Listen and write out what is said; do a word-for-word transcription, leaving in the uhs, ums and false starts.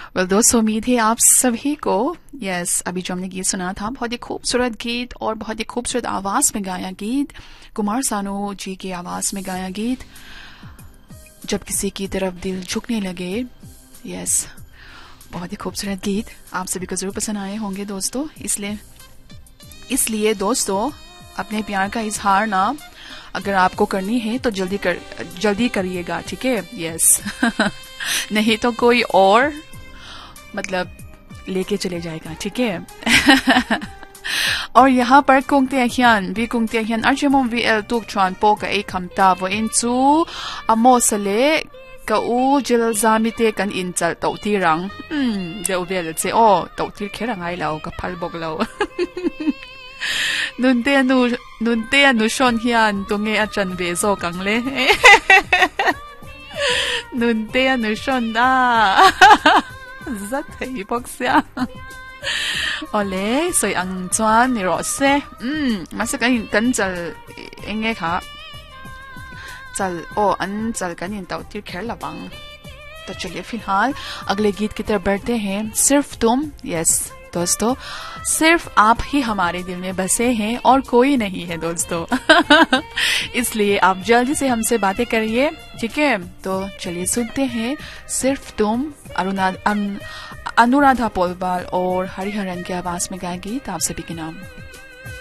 Well दोस्तों, उम्मीद है आप सभी को यस yes, अभी जो हमने गीत सुना था बहुत ही खूबसूरत गीत और बहुत ही खूबसूरत आवाज में गाया गीत, कुमार सानू जी की आवाज में गाया गीत, जब किसी की तरफ दिल झुकने लगे। यस yes, बहुत ही खूबसूरत गीत आप सभी को जरूर पसंद आए होंगे दोस्तों। इसलिए इसलिए दोस्तों अपने प्यार का इजहार ना अगर आपको करनी है तो जल्दी कर जल्दी करिएगा, ठीक है। यस नहीं तो कोई और मतलब लेके चले जाएगा, ठीक है। और यहाँ पर kung tiyan vi kung tiyan arjumon vi el tuk chuan po ka e khamta vo inchu amo sale ka u jil zamite kan in chal to ti rang hm deu vel che o to ti kherang ai lau ka phal bok lau nun te nu nun te nu shon hian tunge achan ve zo kang le nun te nu shon da rất thấy bốc xia ole soi ang chuan ni ro se um masa kan kan chal enge kha chal o an chal kan in tau tir kher lawang। तो चलिए फिलहाल अगले गीत की तरफ बढ़ते हैं। सिर्फ तुम, यस दोस्तों, सिर्फ आप ही हमारे दिल में बसे हैं और कोई नहीं है दोस्तों। इसलिए आप जल्दी से हमसे बातें करिए, ठीक है। तो चलिए सुनते हैं सिर्फ तुम, अरुणा अन, अनुराधा पौडवाल और हरिहरन की आवाज में गाया गीत आप सभी के नाम।